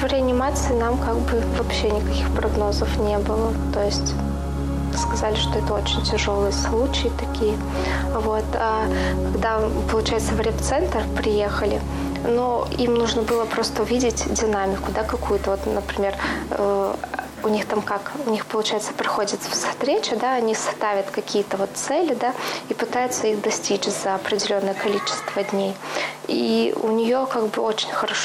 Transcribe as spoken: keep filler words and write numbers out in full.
в реанимации нам как бы вообще никаких прогнозов не было. То есть сказали, что это очень тяжелые случаи такие. Вот. А когда, получается, в реп-центр приехали, но им нужно было просто увидеть динамику, да, какую-то. Вот, например, э, у них там как, у них, получается, проходит встреча, да, они ставят какие-то вот цели, да, и пытаются их достичь за определенное количество дней. И у нее как бы очень хорошо